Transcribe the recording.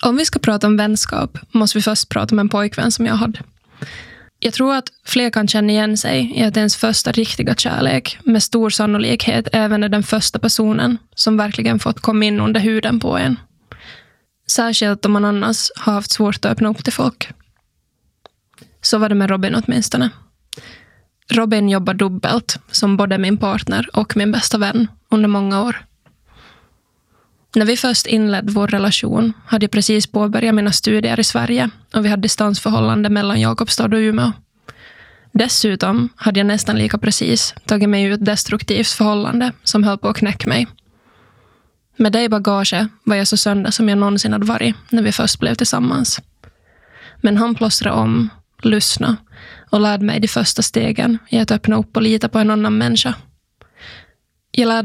Om vi ska prata om vänskap måste vi först prata om en pojkvän som jag hade. Jag tror att fler kan känna igen sig i att ens första riktiga kärlek med stor sannolikhet även är den första personen som verkligen fått komma in under huden på en. Särskilt om man annars har haft svårt att öppna upp till folk. Så var det med Robin åtminstone. Robin jobbar dubbelt som både min partner och min bästa vän under många år. När vi först inledde vår relation hade jag precis påbörjat mina studier i Sverige och vi hade distansförhållande mellan Jakobstad och Umeå. Dessutom hade jag nästan lika precis tagit mig ur ett destruktivt förhållande som höll på att knäcka mig. Med det i bagage var jag så sönder som jag någonsin hade varit när vi först blev tillsammans. Men han plåstrade om, lyssnade och lärde mig de första stegen i att öppna upp och lita på en annan människa. Jag lärde